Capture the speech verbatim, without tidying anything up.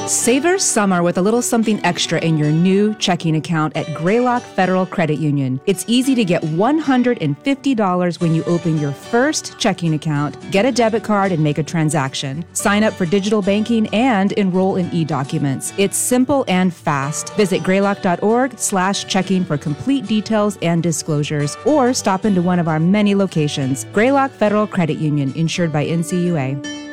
Savor summer with a little something extra in your new checking account at Greylock Federal Credit Union. It's easy to get one hundred fifty dollars when you open your first checking account, get a debit card, and make a transaction. Sign up for digital banking and enroll in e-documents. It's simple and fast. Visit greylock.org slash checking for complete details and disclosures, or stop into one of our many locations. Greylock Federal Credit Union, insured by N C U A.